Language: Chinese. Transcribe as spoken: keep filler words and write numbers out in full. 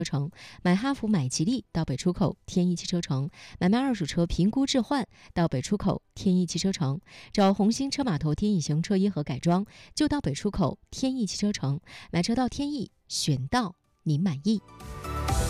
城，买哈弗、买吉利到北出口天翼汽车城，买卖二手车评估置换到北出口天翼汽车城，找红星车码头天翼行车业和改装就到北出口天翼汽车城，买车到天翼，选到您满意。